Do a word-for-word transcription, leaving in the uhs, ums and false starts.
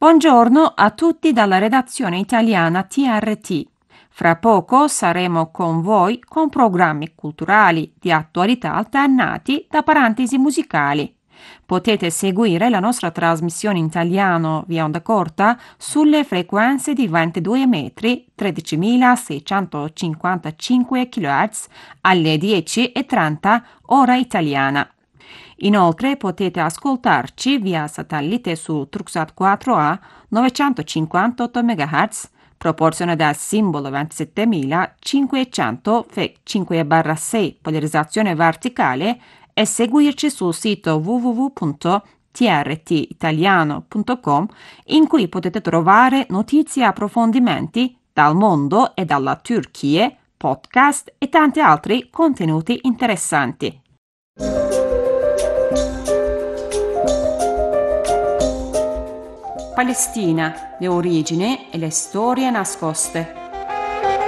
Buongiorno a tutti dalla redazione italiana T R T. Fra poco saremo con voi con programmi culturali di attualità alternati da parentesi musicali. Potete seguire la nostra trasmissione in italiano via onda corta sulle frequenze di ventidue metri, tredicimilaseicentocinquantacinque kHz alle dieci e trenta ora italiana. Inoltre potete ascoltarci via satellite su Truxat quattro A novecentocinquantotto megahertz, proporzione del simbolo ventisettemilacinquecento F E cinque barra sei polarizzazione verticale e seguirci sul sito w w w punto t r t italiano punto com in cui potete trovare notizie e approfondimenti dal mondo e dalla Turchia, podcast e tanti altri contenuti interessanti. Palestina, le origini e le storie nascoste.